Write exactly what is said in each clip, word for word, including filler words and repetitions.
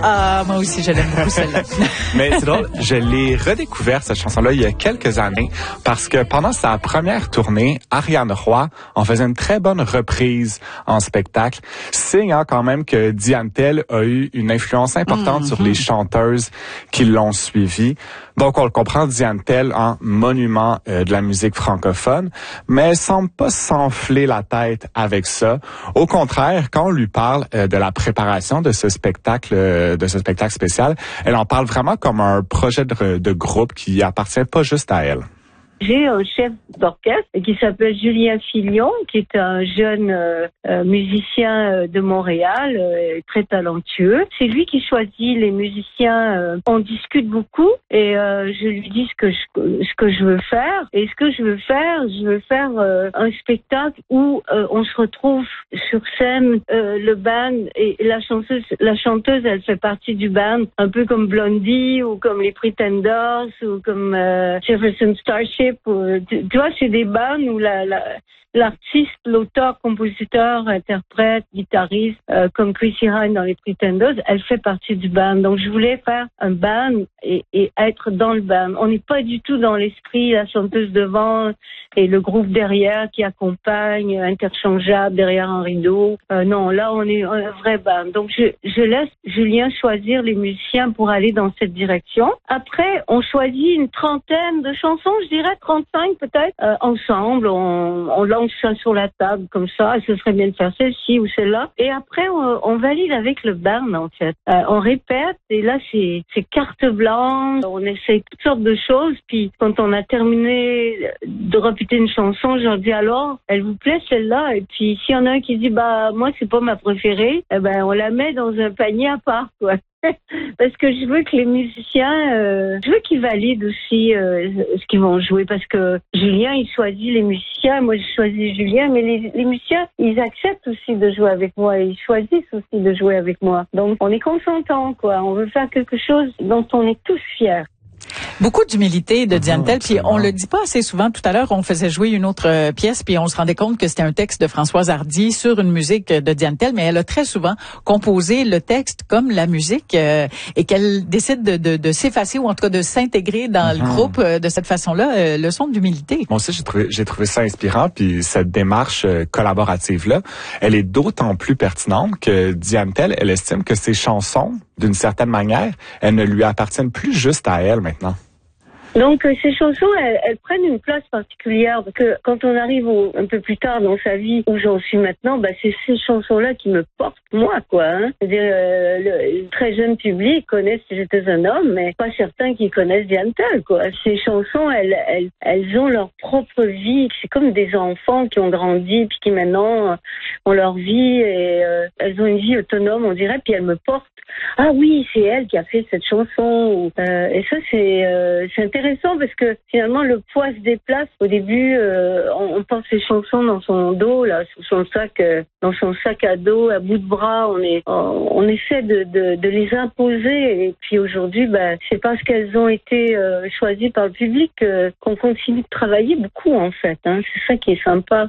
Ah, moi aussi, je l'aime beaucoup celle-là. Mais c'est drôle, je l'ai redécouverte, cette chanson-là, il y a quelques années, parce que pendant sa première tournée, Ariane Roy en faisait une très bonne reprise en spectacle, signant quand même que Diane Tell a eu une influence importante mm-hmm. sur les chanteuses qui l'ont suivie. Donc, on le comprend, Diane Tell en monument euh, de la musique francophone, mais elle semble pas s'enfler la tête avec ça. Au contraire, quand on lui parle euh, de la préparation de ce spectacle, euh, de ce spectacle spécial, elle en parle vraiment comme un projet de, de groupe qui appartient pas juste à elle. J'ai un chef d'orchestre qui s'appelle Julien Filion, qui est un jeune euh, euh, musicien euh, de Montréal, euh, très talentueux. C'est lui qui choisit les musiciens. Euh, on discute beaucoup et euh, je lui dis ce que je, ce que je veux faire. Et ce que je veux faire, je veux faire euh, un spectacle où euh, on se retrouve sur scène, euh, le band et la chanteuse. La chanteuse, elle fait partie du band, un peu comme Blondie ou comme les Pretenders ou comme euh, Jefferson Starship. Tu, tu vois, c'est des bands où la, la, l'artiste, l'auteur, compositeur, interprète, guitariste, euh, comme Chrissy Hynde dans les Pretenders, elle fait partie du band. Donc, je voulais faire un band et, et être dans le band. On n'est pas du tout dans l'esprit, la chanteuse devant et le groupe derrière qui accompagne, interchangeable derrière un rideau. Euh, non, là, on est un vrai band. Donc, je, je laisse Julien choisir les musiciens pour aller dans cette direction. Après, on choisit une trentaine de chansons, je dirais trente-cinq peut-être, euh, ensemble. On, on lance ça sur la table comme ça. Ce serait bien de faire celle-ci ou celle-là. Et après, on, on valide avec le band, en fait. Euh, on répète et là, c'est, c'est carte blanche. On essaye toutes sortes de choses. Puis, quand on a terminé de répéter une chanson, je leur dis alors, elle vous plaît celle-là? Et puis, s'il y en a un qui dit, bah, moi, c'est pas ma préférée, eh ben, on la met dans un panier à part, quoi. Parce que je veux que les musiciens, euh, je veux qu'ils valident aussi euh, ce qu'ils vont jouer. Parce que Julien, il choisit les musiciens. Moi, je choisis Julien. Mais les, les musiciens, ils acceptent aussi de jouer avec moi. Ils choisissent aussi de jouer avec moi. Donc, on est consentants, quoi. On veut faire quelque chose dont on est tous fiers. Beaucoup d'humilité de Diane Tell, puis on le dit pas assez souvent. Tout à l'heure, on faisait jouer une autre euh, pièce, puis on se rendait compte que c'était un texte de Françoise Hardy sur une musique de Diane Tell, mais elle a très souvent composé le texte comme la musique euh, et qu'elle décide de, de, de s'effacer ou en tout cas de s'intégrer dans mm-hmm. le groupe euh, de cette façon-là. Euh, leçon d'humilité. Moi aussi, j'ai trouvé, j'ai trouvé ça inspirant, puis cette démarche euh, collaborative-là, elle est d'autant plus pertinente que Diane Tell, elle estime que ses chansons, d'une certaine manière, elles ne lui appartiennent plus juste à elle maintenant. Donc, euh, ces chansons, elles, elles prennent une place particulière parce que quand on arrive au, un peu plus tard dans sa vie où j'en suis maintenant, bah, c'est ces chansons-là qui me portent, moi, quoi. Hein. C'est-à-dire, euh, le, le très jeune public connaissent que j'étais un homme, mais pas certains qui connaissent Diane Tell, quoi. Ces chansons, elles, elles, elles ont leur propre vie. C'est comme des enfants qui ont grandi puis qui maintenant euh, ont leur vie et euh, elles ont une vie autonome, on dirait, puis elles me portent. Ah oui, c'est elle qui a fait cette chanson. Euh, et ça, c'est, euh, c'est intéressant parce que finalement, le poids se déplace. Au début, euh, on, on porte ses chansons dans son dos, là, sous son sac, euh, dans son sac à dos, à bout de bras. On est, on, on essaie de, de, de les imposer. Et puis aujourd'hui, ben, c'est parce qu'elles ont été euh, choisies par le public euh, qu'on continue de travailler beaucoup, en fait. Hein. C'est ça qui est sympa.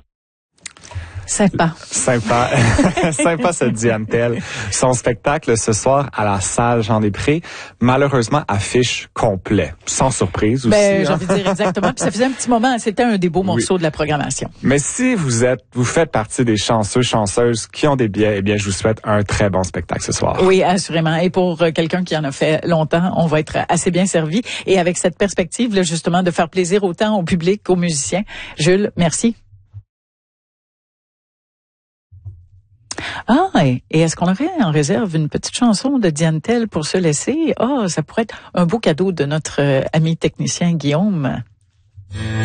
Sympa. Sympa. Sympa, cette Diane Tell. Son spectacle ce soir à la salle Jean-Després, malheureusement, affiche complet. Sans surprise aussi. Ben, j'ai hein? envie de dire exactement. Puis ça faisait un petit moment, c'était un des beaux morceaux oui. de la programmation. Mais si vous êtes, vous faites partie des chanceux, chanceuses qui ont des billets, eh bien, je vous souhaite un très bon spectacle ce soir. Oui, assurément. Et pour quelqu'un qui en a fait longtemps, on va être assez bien servi. Et avec cette perspective, là, justement, de faire plaisir autant au public qu'aux musiciens. Jules, merci. Ah, et, et est-ce qu'on aurait en réserve une petite chanson de Diane Tell pour se laisser? Ah, oh, ça pourrait être un beau cadeau de notre euh, ami technicien Guillaume.